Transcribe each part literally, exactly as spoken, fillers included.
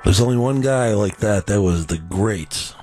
There's only one guy like that. That was the great,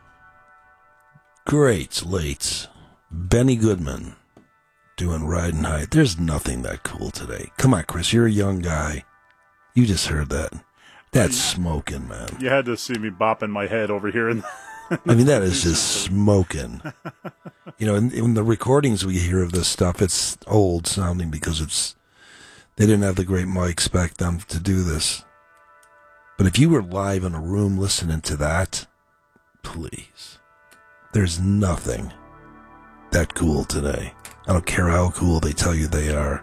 great late Benny Goodman doing Riding High. There's nothing that cool today. Come on, Chris. You're a young guy. You just heard that. That's smoking, man. You had to see me bopping my head over here. In the I mean, that is just smoking. You know, in, in the recordings we hear of this stuff, it's old sounding because it's they didn't have the great mics back then to do this. But if you were live in a room listening to that, please, there's nothing that cool today. I don't care how cool they tell you they are.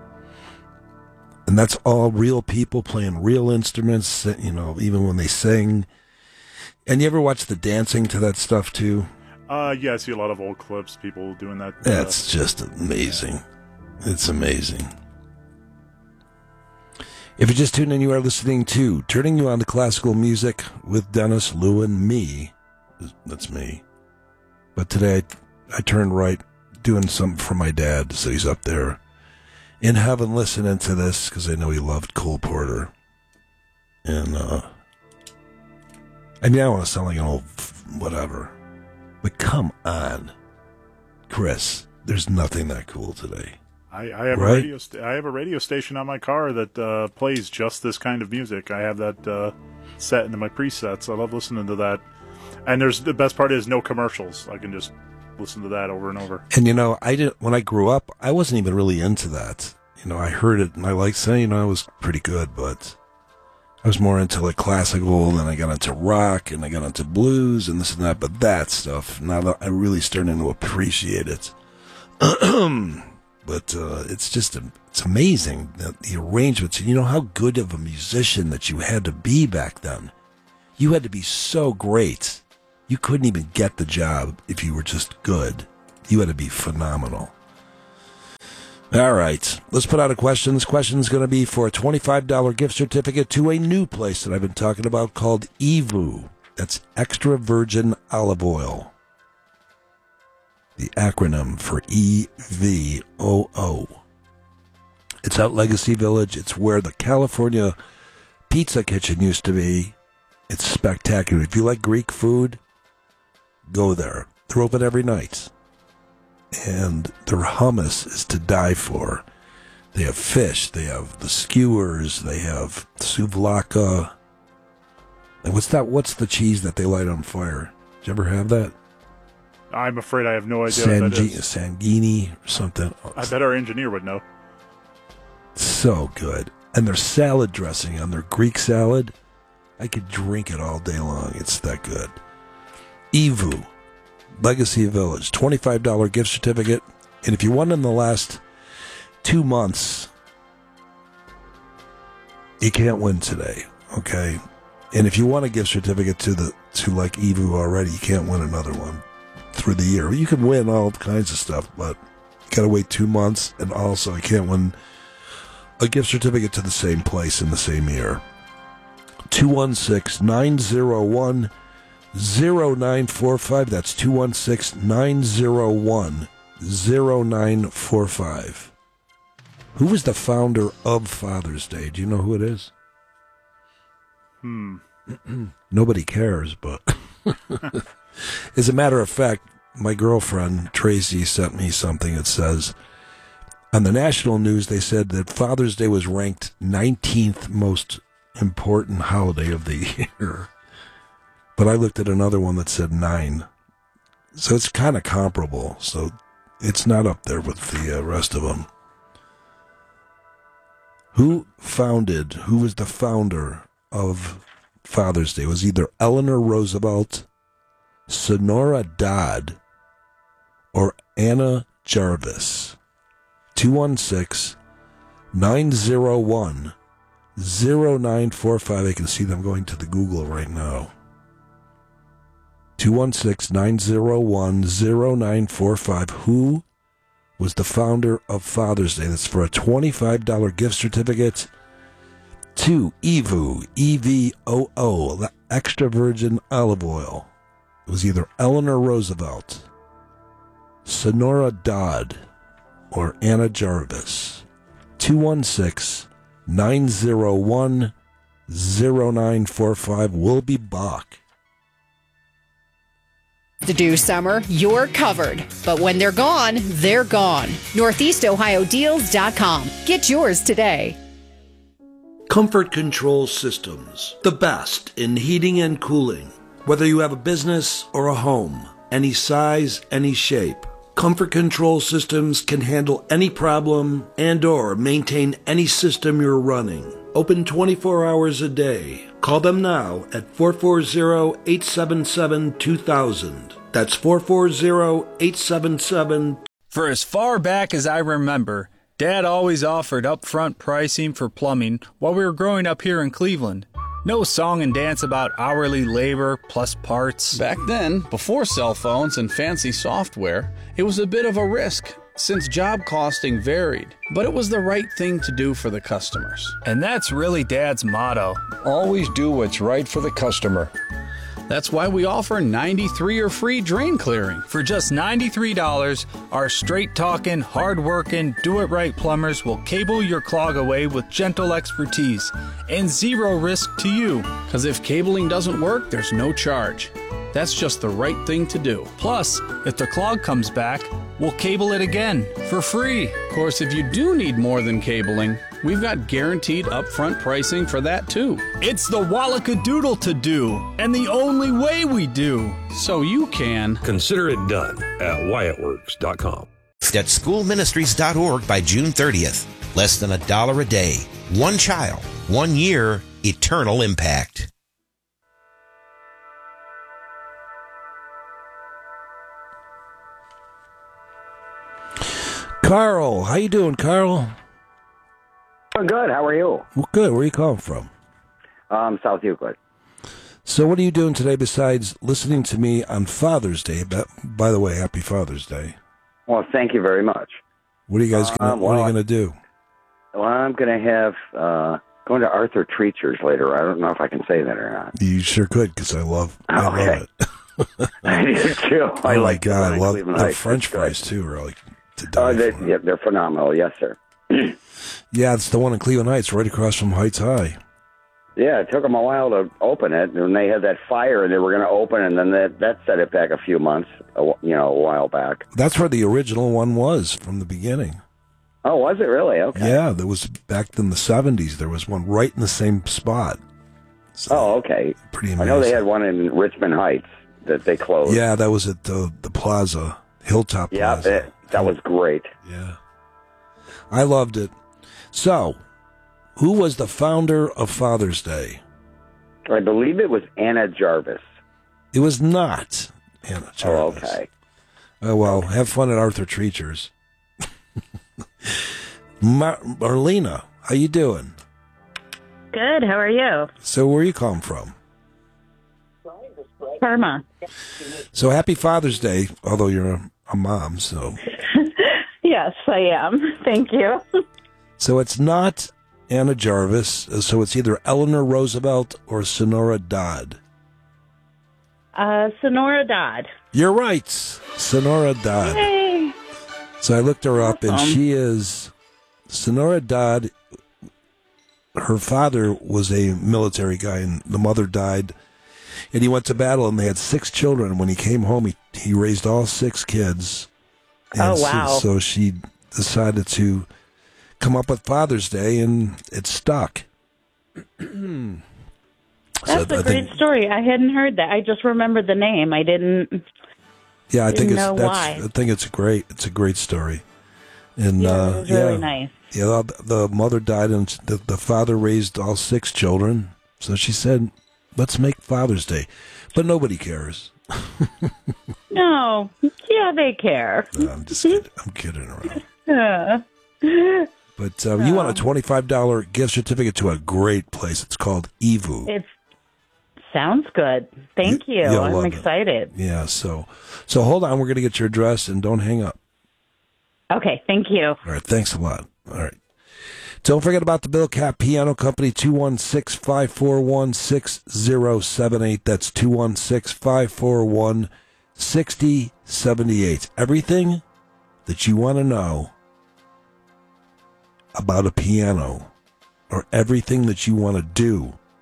And that's all real people playing real instruments, you know, even when they sing. And you ever watch the dancing to that stuff, too? Uh, yeah, I see a lot of old clips, people doing that. That's uh, just amazing. It's amazing. If you're just tuning in, you are listening to Turning You On to Classical Music with Dennis, Lou, and me. That's me. But today, I, I turned right doing something for my dad, so he's up there in heaven listening to this, because I know he loved Cole Porter. And, uh, I mean, I don't want to sound like an old whatever, but come on, Chris, there's nothing that cool today. I, I have right? a radio. St- I have a radio station on my car that uh, plays just this kind of music. I have that uh, set into my presets. I love listening to that. And there's the best part is no commercials. I can just listen to that over and over. And you know, I didn't when I grew up. I wasn't even really into that. You know, I heard it and I liked saying, you know, it was pretty good, but I was more into like classical. Then I got into rock and I got into blues and this and that. But that stuff, now that I really starting to appreciate it. But uh, it's just it's amazing that the arrangements. You know how good of a musician that you had to be back then. You had to be so great. You couldn't even get the job if you were just good. You had to be phenomenal. All right, let's put out a question. This question is going to be for a twenty-five dollars gift certificate to a new place that I've been talking about called E V O. That's extra virgin olive oil. The acronym for E V O O. It's out Legacy Village. It's where the California Pizza Kitchen used to be. It's spectacular. If you like Greek food, go there. They're open every night. And their hummus is to die for. They have fish. They have the skewers. They have souvlaki. And what's that? What's the cheese that they light on fire? Did you ever have that? I'm afraid I have no idea Sangi- what that is. Sanguini or something. I bet our engineer would know. So good. And their salad dressing on their Greek salad, I could drink it all day long. It's that good. E V O, Legacy Village, twenty-five dollars gift certificate. And if you won in the last two months, you can't win today, okay? And if you want a gift certificate to the to like E V O already, you can't win another one through the year. You can win all kinds of stuff, but you got to wait two months. And also, you can't win a gift certificate to the same place in the same year. two one six, nine zero one, zero nine four five. That's two one six, nine zero one, zero nine four five. Who was the founder of Father's Day? Do you know who it is? Hmm. Nobody cares, but as a matter of fact, my girlfriend, Tracy, sent me something that says, on the national news, they said that Father's Day was ranked nineteenth most important holiday of the year. But I looked at another one that said nine. So it's kind of comparable. So it's not up there with the uh, rest of them. Who founded, who was the founder of Father's Day? It was either Eleanor Roosevelt, Sonora Dodd, or Anna Jarvis. two one six, nine zero one, zero nine four five. I can see them going to the Google right now. two one six, nine zero one, zero nine four five. Who was the founder of Father's Day? That's for a twenty-five dollars gift certificate to E V O, E V O O, extra virgin olive oil. It was either Eleanor Roosevelt, Sonora Dodd, or Anna Jarvis. two one six, nine zero one, zero nine four five. We'll be back. To do summer, you're covered. But when they're gone, they're gone. Northeast Ohio Deals dot com. Get yours today. Comfort Control Systems, the best in heating and cooling. Whether you have a business or a home, any size, any shape, Comfort Control Systems can handle any problem and or maintain any system you're running. Open twenty-four hours a day. Call them now at four four zero, eight seven seven, two thousand. That's four four zero, eight seven seven. For as far back as I remember, Dad always offered upfront pricing for plumbing while we were growing up here in Cleveland. No song and dance about hourly labor plus parts. Back then, before cell phones and fancy software, it was a bit of a risk since job costing varied. But it was the right thing to do for the customers. And that's really Dad's motto. Always do what's right for the customer. That's why we offer ninety-three or free drain clearing. For just ninety-three dollars, our straight-talking, hard-working, do-it-right plumbers will cable your clog away with gentle expertise and zero risk to you. Because if cabling doesn't work, there's no charge. That's just the right thing to do. Plus, if the clog comes back, we'll cable it again for free. Of course, if you do need more than cabling, we've got guaranteed upfront pricing for that too. It's the Wallacadoodle to do, and the only way we do. So you can consider it done at Wyatt Works dot com. At school ministries dot org by June thirtieth. Less than a dollar a day. One child, one year, eternal impact. Carl, how you doing, Carl? I'm good. How are you? Well, good. Where are you calling from? Um, South Euclid. So what are you doing today besides listening to me on Father's Day? But, by the way, happy Father's Day. Well, thank you very much. What are you guys gonna, um, what well, are you going to do? Well, I'm going to have, uh, going to Arthur Treacher's later. I don't know if I can say that or not. You sure could, because I love, I okay. love it. I do, too. I oh, like my God. I love Cleveland the Heights. French fries, too, are like to die Oh, they, for. yeah, they're phenomenal. Yes, sir. Yeah, it's the one in Cleveland Heights, right across from Heights High. Yeah, it took them a while to open it, and they had that fire, and they were going to open, and then that, that set it back a few months, you know, a while back. That's where the original one was from the beginning. Oh, was it really? Okay. Yeah, there was back in the seventies. There was one right in the same spot. So, oh, okay. Pretty amazing. I know they had one in Richmond Heights that they closed. Yeah, that was at the the Plaza, Hilltop Yeah, Plaza. that, that was great. Yeah. I loved it. So, who was the founder of Father's Day? I believe it was Anna Jarvis. It was not Anna Jarvis. Oh, okay. Oh, well, have fun at Arthur Treacher's. Mar- Marlena, how you doing? Good. How are you? So, where are you calling from? Parma. So, happy Father's Day, although you're a, a mom, so... Yes, I am. Thank you. So it's not Anna Jarvis, so it's either Eleanor Roosevelt or Sonora Dodd. Uh, Sonora Dodd. You're right, Sonora Dodd. Yay. So I looked her up, and Awesome. she is Sonora Dodd. Her father was a military guy, and the mother died. And he went to battle, and they had six children. When he came home, he, he raised all six kids. And Oh, wow. So, so she decided to come up with Father's Day, and it stuck. That's So a I great think- story. I hadn't heard that. I just remembered the name. I didn't. Yeah, I think Didn't it's know that's. why. I think it's a great. It's a great story. And Yeah, uh, it was yeah, really nice. Yeah, the, the mother died, and the, the father raised all six children. So she said, "Let's make Father's Day," but nobody cares. No. Yeah, they care. No, I'm just kidding. I'm kidding around. Uh, But uh, you want a twenty-five dollars gift certificate to a great place. It's called Evu. it sounds good. Thank you. You'll I'm love it. excited. Yeah. So, so hold on. We're going to get your address, and don't hang up. Okay. Thank you. All right. Thanks a lot. All right. Don't forget about the Bill Cap Piano Company, two one six, five four one, six zero seven eight. That's two one six, five four one, six zero seven eight. Everything that you want to know about a piano, or everything that you want to do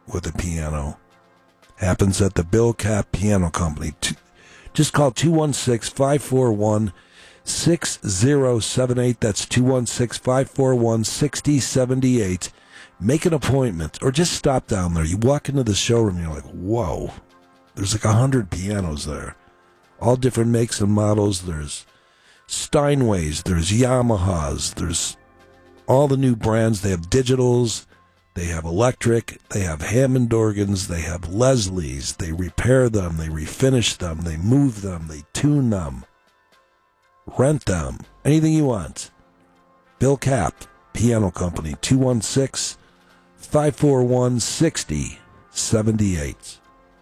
with a piano. Happens at the Bill Kapp Piano Company. Just call two one six, five four one, six zero seven eight. That's two one six, five four one, six zero seven eight. Make an appointment or just stop down there. You walk into the showroom, you're like, whoa, there's like a hundred pianos there. All different makes and models. There's Steinways, there's Yamahas, there's all the new brands. They have digitals, they have electric, they have Hammond organs, they have Leslie's. They repair them, they refinish them, they move them, they tune them, rent them, anything you want. Bill Kapp Piano Company, two one six, five four one, six zero seven eight.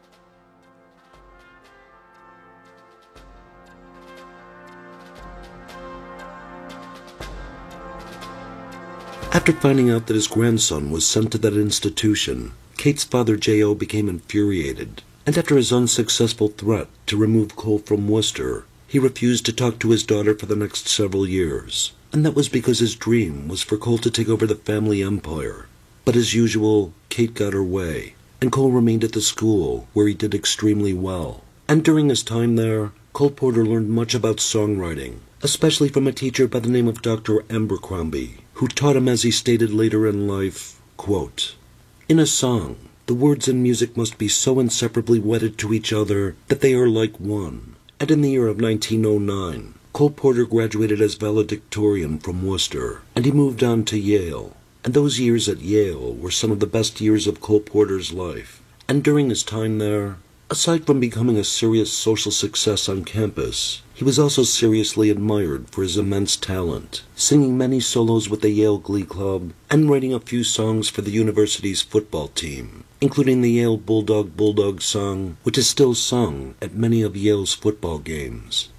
After finding out that his grandson was sent to that institution, Kate's father J O became infuriated, and after his unsuccessful threat to remove Cole from Worcester, he refused to talk to his daughter for the next several years, and that was because his dream was for Cole to take over the family empire. But as usual, Kate got her way, and Cole remained at the school, where he did extremely well. And during his time there, Cole Porter learned much about songwriting, especially from a teacher by the name of Doctor Abercrombie, who taught him, as he stated later in life, quote, "In a song, the words and music must be so inseparably wedded to each other that they are like one." And in the year of nineteen oh nine, Cole Porter graduated as valedictorian from Worcester, and he moved on to Yale. And those years at Yale were some of the best years of Cole Porter's life. And during his time there, aside from becoming a serious social success on campus, he was also seriously admired for his immense talent, singing many solos with the Yale Glee Club and writing a few songs for the university's football team, including the Yale Bulldog Bulldog song, which is still sung at many of Yale's football games.